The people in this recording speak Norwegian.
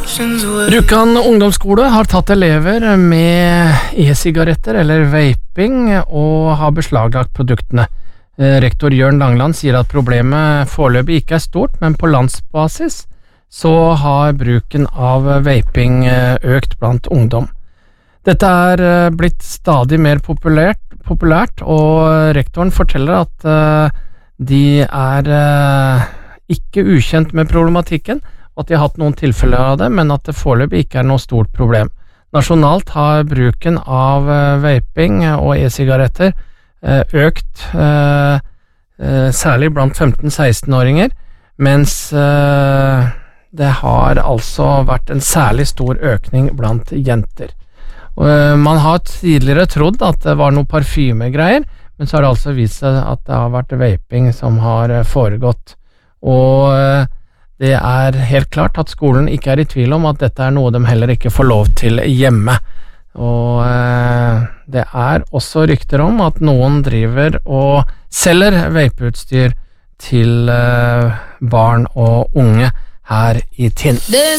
Rjukan ungdomsskole har tatt elever med e-sigaretter eller vaping og har beslaglagt produktene. Rektor Jørn Langland sier at problemet foreløpig ikke er stort, men på landsbasis så har bruken av vaping økt blant ungdom. Dette er blitt stadig mer populært, og rektoren forteller at de er ikke ukjent med problematikken, og at de har hatt noen tilfeller av det, men at det foreløpig ikke er noe stort problem. Nasjonalt har bruken av vaping og e-sigaretter økt, særlig blant 15-16-åringer, mens det har altså vært en særlig stor økning blant jenter. Man har tidligere trodd at det var noe parfymegreier, men så har det altså vist seg at det har vært vaping som har foregått. Og det er helt klart at skolen ikke er i tvil om at dette er noe de heller ikke får lov til hjemme. Og det er også rykter om at noen driver og selger vapeutstyr til barn og unge her i Tinn.